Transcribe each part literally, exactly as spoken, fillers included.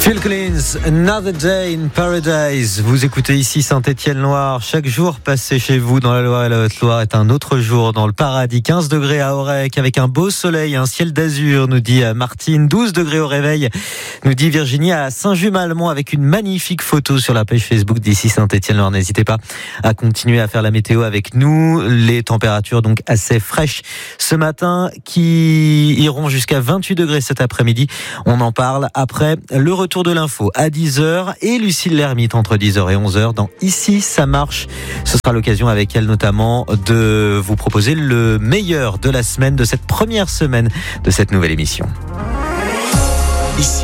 Phil Collins, Another Day in Paradise. Vous écoutez ici Saint-Étienne-Loire. Chaque jour passé chez vous dans la Loire et la Haute-Loire est un autre jour dans le paradis. quinze degrés à Aurec avec un beau soleil, un ciel d'azur, nous dit Martine. douze degrés au réveil, nous dit Virginie, à Saint-Just-Malmont avec une magnifique photo sur la page Facebook d'ici Saint-Étienne-Loire. N'hésitez pas à continuer à faire la météo avec nous. Les températures donc assez fraîches ce matin qui iront jusqu'à vingt-huit degrés cet après-midi. On en parle après le retour de l'info à dix heures et Lucille Lermite entre dix heures et onze heures dans Ici ça marche. Ce sera l'occasion avec elle notamment de vous proposer le meilleur de la semaine, de cette première semaine de cette nouvelle émission. Ici,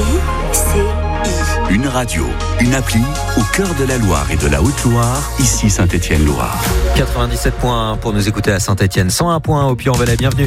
une radio, une appli au cœur de la Loire et de la Haute-Loire, ici Saint-Étienne-Loire. quatre-vingt-dix-sept point un pour nous écouter à Saint-Étienne, cent un point un au Puy-en-Velay. Bienvenue.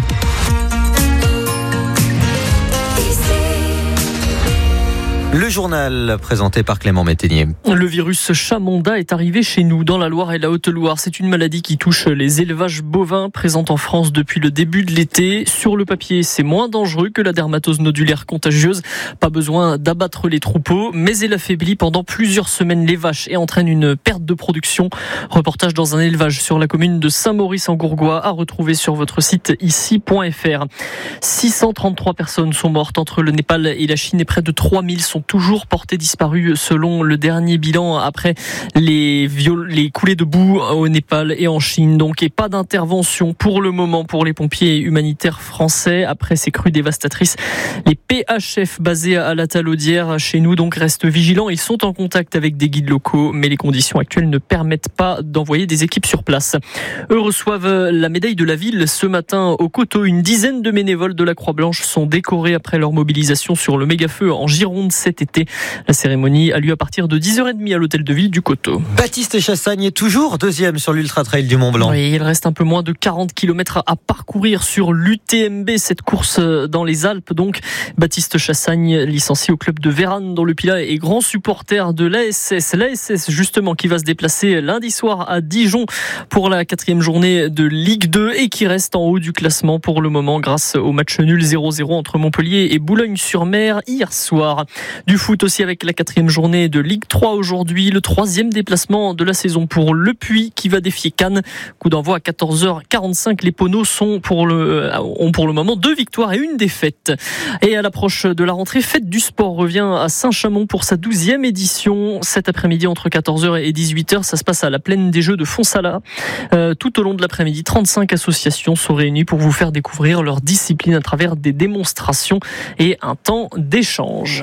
Le journal présenté par Clément Métainier. Le virus Chamonda est arrivé chez nous dans la Loire et la Haute-Loire. C'est une maladie qui touche les élevages bovins présents en France depuis le début de l'été. Sur le papier, c'est moins dangereux que la dermatose nodulaire contagieuse. Pas besoin d'abattre les troupeaux, mais elle affaiblit pendant plusieurs semaines les vaches et entraîne une perte de production. Reportage dans un élevage sur la commune de Saint-Maurice-en-Gourgois à retrouver sur votre site ici point f r. six cent trente-trois personnes sont mortes entre le Népal et la Chine et près de trois mille sont toujours portés disparus selon le dernier bilan après les, viol- les coulées de boue au Népal et en Chine. Donc, et pas d'intervention pour le moment pour les pompiers humanitaires français après ces crues dévastatrices. Les P H F basés à la Talaudière chez nous donc restent vigilants. Ils sont en contact avec des guides locaux, mais les conditions actuelles ne permettent pas d'envoyer des équipes sur place. Eux reçoivent la médaille de la ville ce matin au Coteau. Une dizaine de bénévoles de la Croix-Blanche sont décorés après leur mobilisation sur le méga-feu en Gironde cet été. La cérémonie a lieu à partir de dix heures trente à l'hôtel de ville du Coteau. Baptiste Chassagne est toujours deuxième sur l'Ultra Trail du Mont Blanc. Oui, il reste un peu moins de quarante kilomètres à parcourir sur l'U T M B, cette course dans les Alpes. Donc, Baptiste Chassagne, licencié au club de Vérane dans le Pilat et grand supporter de l'A S S. L'A S S, justement, qui va se déplacer lundi soir à Dijon pour la quatrième journée de Ligue deux et qui reste en haut du classement pour le moment grâce au match nul zéro zéro entre Montpellier et Boulogne-sur-Mer hier soir. Du foot aussi avec la quatrième journée de Ligue trois aujourd'hui, le troisième déplacement de la saison pour Le Puy qui va défier Cannes. Coup d'envoi à quatorze heures quarante-cinq. Les Poneaux sont pour le, ont pour le moment deux victoires et une défaite. Et à l'approche de la rentrée, Fête du Sport revient à Saint-Chamond pour sa douzième édition. Cet après-midi entre quatorze heures et dix-huit heures, ça se passe à la plaine des Jeux de Fonsala. Euh, tout au long de l'après-midi, trente-cinq associations sont réunies pour vous faire découvrir leur discipline à travers des démonstrations et un temps d'échange.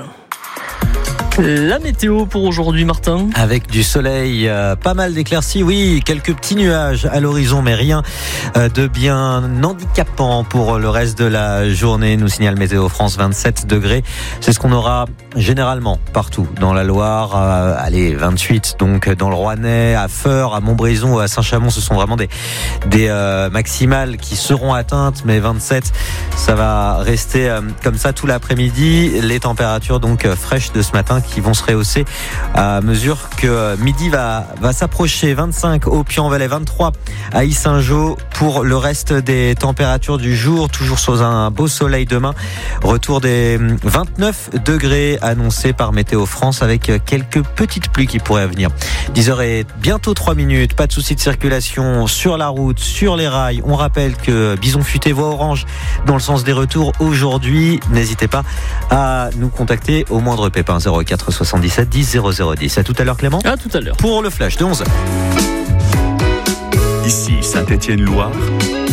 La météo pour aujourd'hui, Martin. Avec du soleil, euh, pas mal d'éclaircies, oui, quelques petits nuages à l'horizon, mais rien euh, de bien handicapant pour le reste de la journée. Nous signale Météo France, vingt-sept degrés. C'est ce qu'on aura généralement partout dans la Loire. Euh, allez, vingt-huit, donc dans le Rouennais, à Feurs, à Montbrison, à Saint-Chamond, ce sont vraiment des, des euh, maximales qui seront atteintes, mais vingt-sept, ça va rester euh, comme ça tout l'après-midi. Les températures donc euh, fraîches de ce matin qui vont se rehausser à mesure que midi va, va s'approcher. vingt-cinq au Puy-en-Velay, vingt-trois à Yssingeaux pour le reste des températures du jour. Toujours sous un beau soleil demain. Retour des vingt-neuf degrés annoncés par Météo France avec quelques petites pluies qui pourraient venir. dix heures et bientôt trois minutes. Pas de soucis de circulation sur la route, sur les rails. On rappelle que Bison Futé voie orange dans le sens des retours aujourd'hui. N'hésitez pas à nous contacter au moindre pépin. zéro quatre soixante-dix-sept dix zéro zéro dix. À tout à l'heure, Clément. À tout à l'heure. Pour le flash de onze heures. Ici Saint-Étienne-Loire,